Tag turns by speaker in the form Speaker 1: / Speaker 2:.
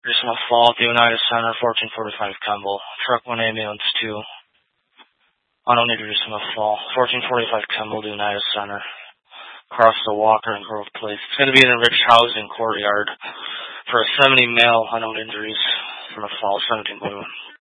Speaker 1: Recent fall at the United Center, 1445 Kemble. Truck 1 ambulance 2. Unknown injuries from a fall. 1445 Kemble, the United Center. Across the Walker and Grove Place. It's going to be in a rich housing courtyard for a 70 male, unknown injuries from a fall, 17.1.